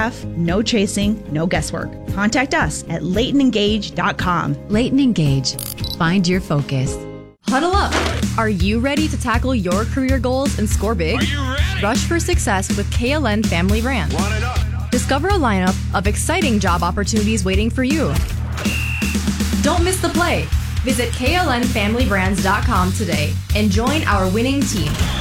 staff, no chasing, no guesswork. Contact us at LaytonEngage.com. Leighton Engage. Find your focus. Huddle up. Are you ready to tackle your career goals and score big? Are you ready? Rush for success with KLN Family Brands. Run it up. Discover a lineup of exciting job opportunities waiting for you. Don't miss the play. Visit KLNFamilyBrands.com today and join our winning team.